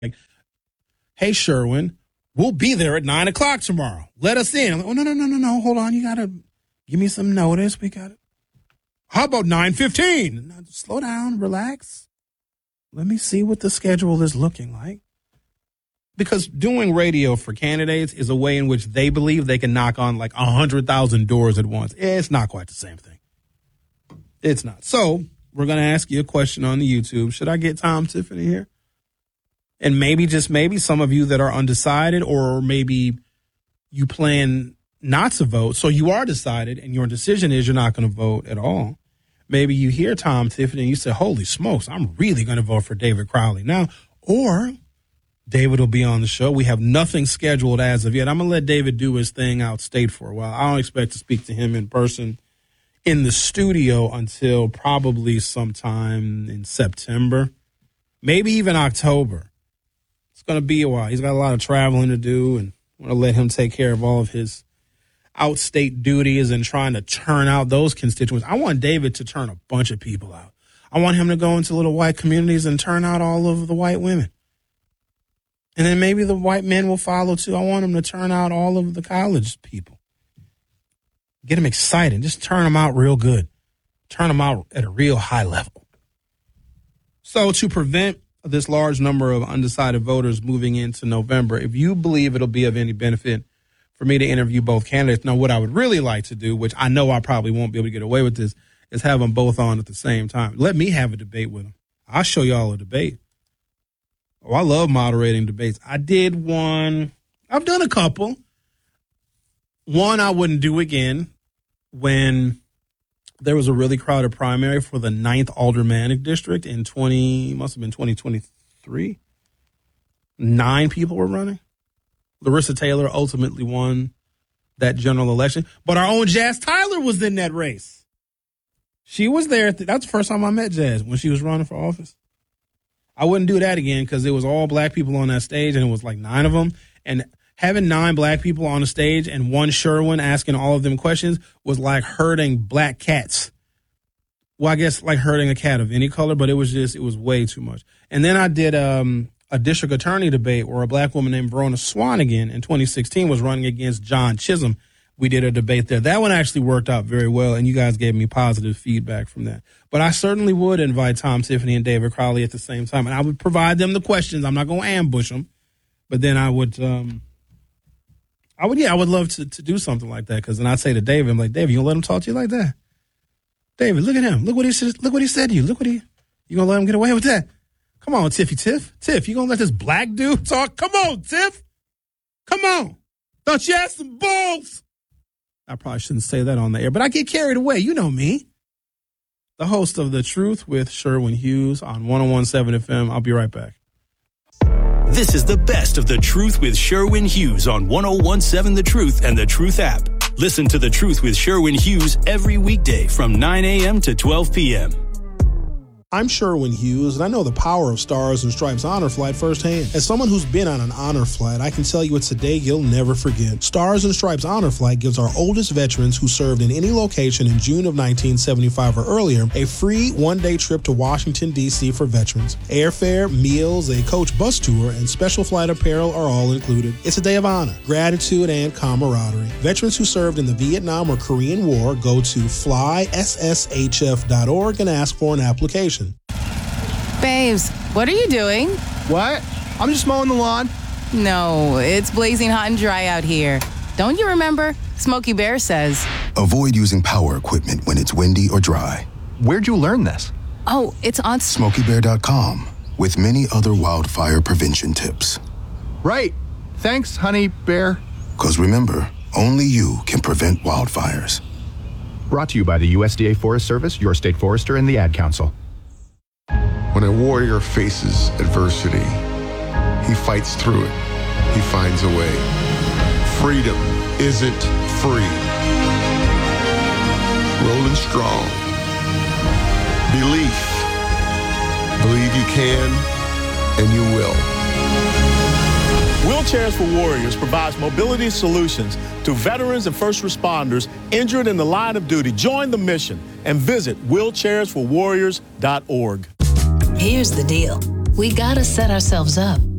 like, hey, Sherwin, we'll be there at 9 o'clock tomorrow. Let us in. I'm like, oh, no. Hold on. You got to give me some notice. We got it. How about 9:15? Slow down. Relax. Let me see what the schedule is looking like. Because doing radio for candidates is a way in which they believe they can knock on like 100,000 doors at once. It's not quite the same thing. It's not. So we're going to ask you a question on the YouTube. Should I get Tom Tiffany here? And maybe, just maybe, some of you that are undecided, or maybe you plan not to vote, so you are decided and your decision is you're not going to vote at all. Maybe you hear Tom Tiffany and you say, holy smokes, I'm really going to vote for David Crowley now. Or David will be on the show. We have nothing scheduled as of yet. I'm going to let David do his thing outstate for a while. I don't expect to speak to him in person in the studio until probably sometime in September, maybe even October. It's going to be a while. He's got a lot of traveling to do, and I want to let him take care of all of his outstate duties and trying to turn out those constituents. I want David to turn a bunch of people out. I want him to go into little white communities and turn out all of the white women. And then maybe the white men will follow too. I want him to turn out all of the college people. Get them excited. Just turn them out real good. Turn them out at a real high level. So to prevent this large number of undecided voters moving into November, if you believe it'll be of any benefit for me to interview both candidates, now what I would really like to do, which I know I probably won't be able to get away with this, is have them both on at the same time. Let me have a debate with them. I'll show y'all a debate. Oh, I love moderating debates. I did one. I've done a couple. One I wouldn't do again when there was a really crowded primary for the 9th Aldermanic District in must have been 2023. 9 people were running. Larissa Taylor ultimately won that general election. But our own Jazz Tyler was in that race. She was there. That's the first time I met Jazz, when she was running for office. I wouldn't do that again because it was all black people on that stage, and it was like 9 of them. And having 9 black people on the stage and one Sherwin asking all of them questions was like herding black cats. Well, I guess like herding a cat of any color, but it was way too much. And then I did a district attorney debate where a black woman named Verona Swanigan in 2016 was running against John Chisholm. We did a debate there. That one actually worked out very well, and you guys gave me positive feedback from that. But I certainly would invite Tom Tiffany and David Crowley at the same time, and I would provide them the questions. I'm not going to ambush them, but then I would love to do something like that, because then I'd say to David, I'm like, David, you gonna let him talk to you like that? David, look at him. Look what he said to you. You gonna let him get away with that? Come on, Tiff, you gonna let this black dude talk? Come on, Tiff. Come on. Don't you have some balls? I probably shouldn't say that on the air, but I get carried away. You know me. The host of The Truth with Sherwin Hughes on 101.7 FM. I'll be right back. This is the best of The Truth with Sherwin Hughes on 101.7 The Truth and The Truth app. Listen to The Truth with Sherwin Hughes every weekday from 9 a.m. to 12 p.m. I'm Sherwin Hughes, and I know the power of Stars and Stripes Honor Flight firsthand. As someone who's been on an honor flight, I can tell you it's a day you'll never forget. Stars and Stripes Honor Flight gives our oldest veterans who served in any location in June of 1975 or earlier a free one-day trip to Washington, D.C. for veterans. Airfare, meals, a coach bus tour, and special flight apparel are all included. It's a day of honor, gratitude, and camaraderie. Veterans who served in the Vietnam or Korean War go to flySSHF.org and ask for an application. Babes, what are you doing? What? I'm just mowing the lawn. No, it's blazing hot and dry out here. Don't you remember? Smokey Bear says, avoid using power equipment when it's windy or dry. Where'd you learn this? Oh, it's on SmokeyBear.com with many other wildfire prevention tips. Right. Thanks, honey bear. Because remember, only you can prevent wildfires. Brought to you by the USDA Forest Service, your state forester, and the Ad Council. When a warrior faces adversity, he fights through it. He finds a way. Freedom isn't free. Rolling strong. Belief. Believe you can, and you will. Wheelchairs for Warriors provides mobility solutions to veterans and first responders injured in the line of duty. Join the mission and visit wheelchairsforwarriors.org. Here's the deal. We gotta set ourselves up.